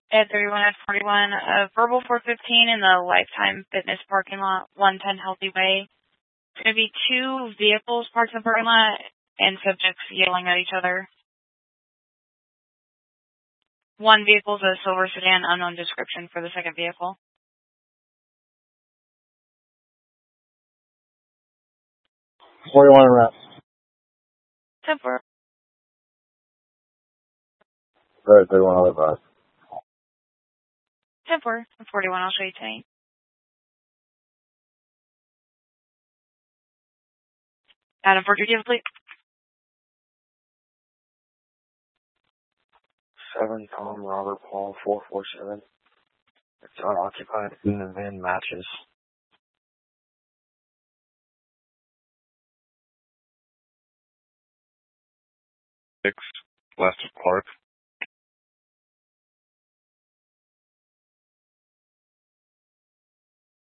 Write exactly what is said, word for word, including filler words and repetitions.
At thirty-one at forty-one, uh, Verbal four fifteen in the Lifetime Fitness parking lot, one ten Healthy Way. It's going to be two vehicles parked in the parking lot and subjects yelling at each other. One vehicle is a silver sedan, unknown description for the second vehicle. forty-one reps. Temporary. Right, thirty-one other bus. Temporary. forty-one, I'll show you tonight. Adam Ford, your please. Seven Tom Robert Paul four four seven. It's unoccupied and the van matches. Six west of Clark.